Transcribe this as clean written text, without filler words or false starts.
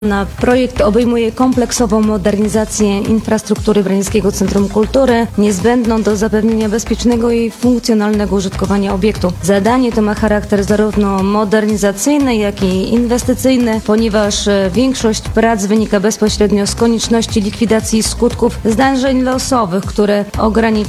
Projekt obejmuje kompleksową modernizację infrastruktury Branieńskiego Centrum Kultury, niezbędną do zapewnienia bezpiecznego i funkcjonalnego użytkowania obiektu. Zadanie to ma charakter zarówno modernizacyjny, jak i inwestycyjny, ponieważ większość prac wynika bezpośrednio z konieczności likwidacji skutków zdarzeń losowych, które ograniczyły